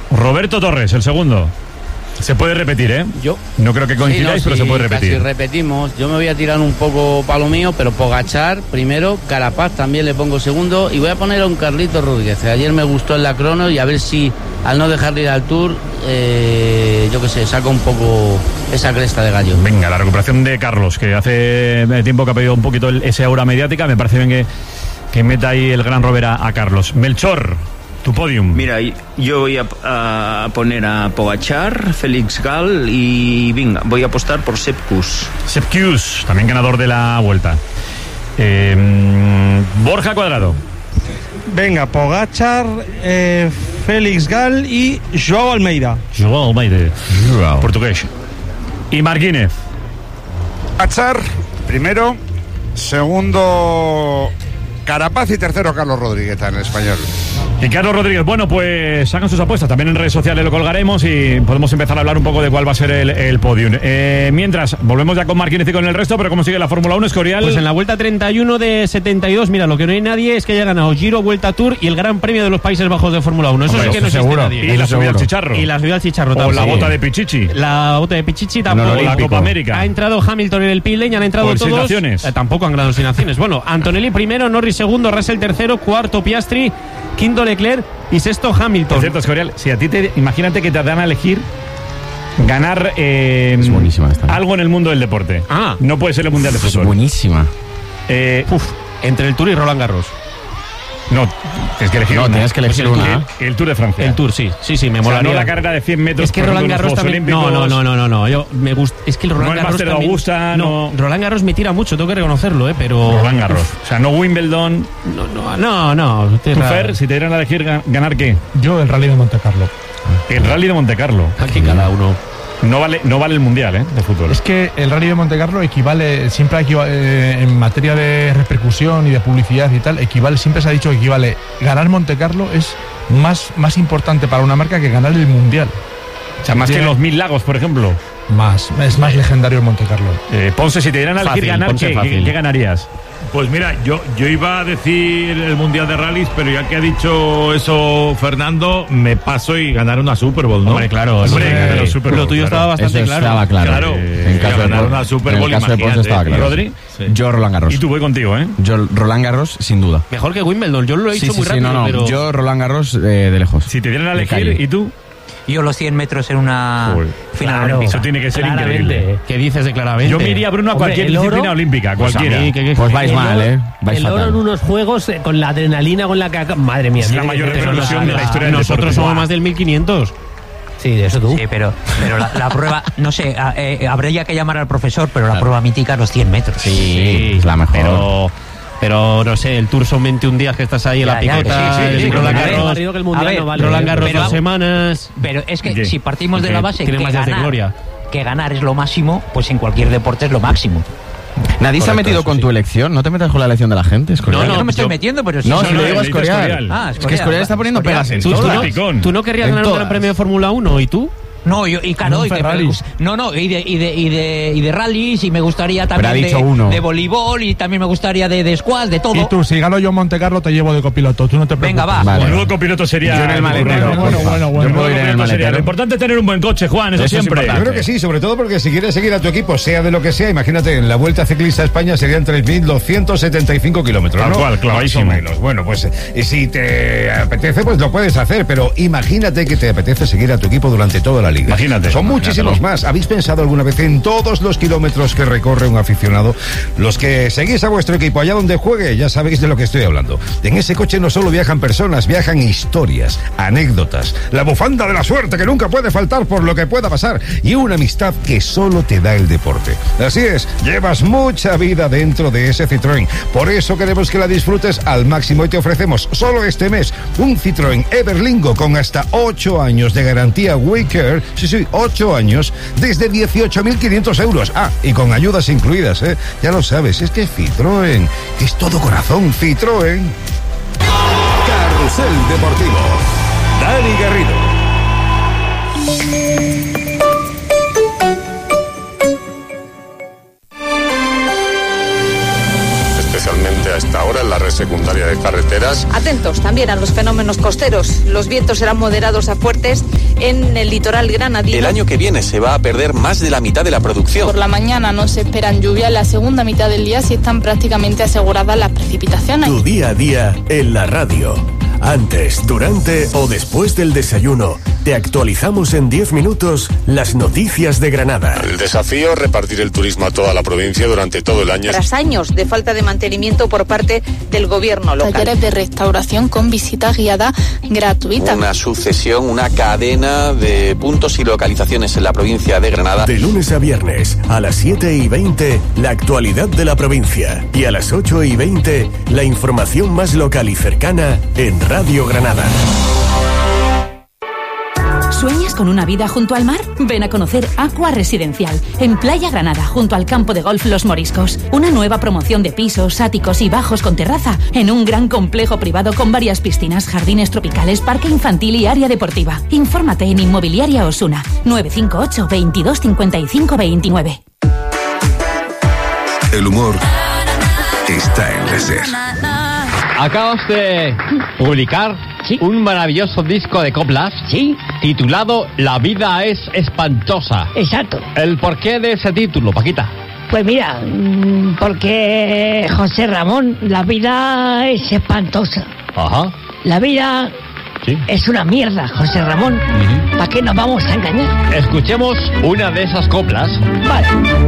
Roberto Torres, el segundo. Se puede repetir, ¿eh? Yo. No creo que coincidáis, pero se puede repetir. Casi repetimos. Yo me voy a tirar un poco para lo mío, pero Pogačar primero, Carapaz también le pongo segundo y voy a poner a un Carlitos Rodríguez. Ayer me gustó en la crono y a ver si al no dejarle ir al Tour, yo qué sé, saca un poco esa cresta de gallo. Venga, la recuperación de Carlos, que hace tiempo que ha pedido un poquito ese aura mediática. Me parece bien que meta ahí el gran Rover a Carlos. Melchor, tu podium. Mira, yo voy a poner a Pogačar, Félix Gall y venga, voy a apostar por Sepp Kuss. Sepp Kuss, también ganador de la Vuelta. Borja Cuadrado. Venga, Pogačar, Félix Gall y Joao Almeida. Joao Almeida, portugués. Y Marquínez. Pogačar, primero. Segundo, Carapaz y tercero, Carlos Rodríguez en español. Y Carlos Rodríguez, bueno, pues hagan sus apuestas, también en redes sociales lo colgaremos y podemos empezar a hablar un poco de cuál va a ser el podium. Mientras, volvemos ya con Marquínez y con el resto, pero ¿cómo sigue la Fórmula 1, Escorial? Pues en la Vuelta 31 de 72, mira, lo que no hay nadie es que haya ganado Giro, Vuelta Tour y el Gran Premio de los Países Bajos de Fórmula 1. Eso sí que no existe nadie. Y la subida al chicharro. Y la subida al chicharro O también. la bota de Pichichi. La bota de Pichichi tampoco. No, la Copa América. Ha entrado Hamilton en el pit lane, han entrado todos. Asignaciones. Tampoco han ganado asignaciones. Bueno, Antonelli primero, Norris segundo, Russell tercero, cuarto Piastri, quinto Leclerc y sexto Hamilton. Por cierto, Escorial, si a ti imagínate que te dan a elegir ganar es buenísima esta, algo en el mundo del deporte. No puede ser el Mundial de Fútbol. Es buenísima. Entre el Tour y Roland Garros. No, tienes que elegir no, una. tienes que elegir una. El Tour de Francia. El Tour, sí, me molaría. No la carrera de 100 metros. Es que Roland Garros también. No. Yo me gusta. Es que el Roland Garros también. Augusta, no. Roland Garros me tira mucho, tengo que reconocerlo, pero. Roland Garros. O sea, no Wimbledon. No. ¿Tú, Fer, si te dieran a elegir ganar qué? Yo el Rally de Monte Carlo. El Rally de Monte Carlo. Aquí cada uno. No vale el Mundial, de fútbol. Es que el Rally de Monte Carlo siempre en materia de repercusión y de publicidad y tal, siempre se ha dicho que equivale. Ganar Monte Carlo es más importante para una marca que ganar el Mundial. O sea, más que los 1000 Lagos, por ejemplo. Es más legendario el Monte Carlo. Ponce, si te dieran a elegir ganar, ¿qué ganarías? Pues mira, yo iba a decir el Mundial de Rallys, pero ya que ha dicho eso Fernando, me paso y ganar una Super Bowl, ¿no? Hombre, claro. Lo tuyo estaba bastante eso claro. Estaba claro. En caso de ganar una Super Bowl, imagínate. Estaba claro. ¿Rodri? Sí. Yo Roland Garros. Y tú voy contigo, Yo Roland Garros, sin duda. Mejor que Wimbledon, yo lo he dicho muy rápido. Pero... Yo Roland Garros de lejos. Si te dieran a elegir, ¿y tú? Yo los 100 metros en una final olímpica. Eso tiene que ser increíble. ¿Qué dices de claramente? Yo me iría, Bruno, a cualquier disciplina olímpica, cualquiera. Pues vais mal, vais fatal. El oro en unos juegos con la adrenalina con la que... Madre mía. Es la mayor revolución de la historia del deporte. Nosotros somos más del 1500. Sí, de eso tú. Sí, pero la prueba, no sé, habría que llamar al profesor, pero la prueba mítica es los 100 metros. Sí, es la mejor. Pero no sé, el Tour son 21 días que estás ahí en la picota. Roland Garros 2 semanas. Pero es que si partimos de la base que ganar es lo máximo, pues en cualquier deporte es lo máximo. Nadie se ha metido con tu elección. No te metas con la elección de la gente, Escorial. No me estoy metiendo, pero si lo digo a Escorial. Es que Escorial está poniendo pegas en todo. ¿Tú no querrías ganar un Gran Premio de Fórmula 1 y tú? No, y de rallies, y me gustaría también de voleibol, y también me gustaría de squash, de todo. Y tú, si gano yo Monte Carlo, te llevo de copiloto, tú no te preocupes. Venga, va. Menudo copiloto sería. Yo en el maletero. Bueno. Yo puedo ir en el maletero. Lo importante es tener un buen coche, Juan, eso siempre. Yo creo que sí, sobre todo porque si quieres seguir a tu equipo, sea de lo que sea, imagínate, en la Vuelta Ciclista a España serían 3.275 kilómetros, ¿no? Tal cual, clavadísimo. Más o menos. Bueno, pues si te apetece, pues lo puedes hacer, pero imagínate que te apetece seguir a tu equipo durante toda la liga. Imagínate. Son muchísimos más. ¿Habéis pensado alguna vez en todos los kilómetros que recorre un aficionado? Los que seguís a vuestro equipo allá donde juegue, ya sabéis de lo que estoy hablando. En ese coche no solo viajan personas, viajan historias, anécdotas, la bufanda de la suerte que nunca puede faltar por lo que pueda pasar, y una amistad que solo te da el deporte. Así es, llevas mucha vida dentro de ese Citroën. Por eso queremos que la disfrutes al máximo y te ofrecemos solo este mes un Citroën Everlingo con hasta 8 años de garantía WeCare. Sí, 8 años desde 18.500 euros. Y con ayudas incluidas, ya lo sabes, es que Citroën es todo corazón. Citroën. Carrusel Deportivo. Dani Garrido. Especialmente a esta hora en la red secundaria de carretera, tormentas. Atentos también a los fenómenos costeros. Los vientos serán moderados a fuertes en el litoral granadino. El año que viene se va a perder más de la mitad de la producción. Por la mañana no se esperan lluvias, la segunda mitad del día sí están prácticamente aseguradas las precipitaciones. Tu día a día en la radio. Antes, durante o después del desayuno, te actualizamos en 10 minutos las noticias de Granada. El desafío, repartir el turismo a toda la provincia durante todo el año. Tras años de falta de mantenimiento por parte del gobierno local. Talleres de restauración con visita guiada gratuita. Una sucesión, una cadena de puntos y localizaciones en la provincia de Granada. De lunes a viernes, a las 7:20, la actualidad de la provincia. Y a las 8:20, la información más local y cercana en Radio Granada. ¿Sueñas con una vida junto al mar? Ven a conocer Aqua Residencial, en Playa Granada, junto al campo de golf Los Moriscos. Una nueva promoción de pisos, áticos y bajos con terraza, en un gran complejo privado con varias piscinas, jardines tropicales, parque infantil y área deportiva. Infórmate en Inmobiliaria Osuna, 958 22 55 29. El humor está en la SER. Acabas de publicar un maravilloso disco de coplas titulado La vida es espantosa. Exacto. ¿El porqué de ese título, Paquita? Pues mira, porque José Ramón, la vida es espantosa. Ajá. La vida es una mierda, José Ramón. ¿Para qué nos vamos a engañar? Escuchemos una de esas coplas. Vale.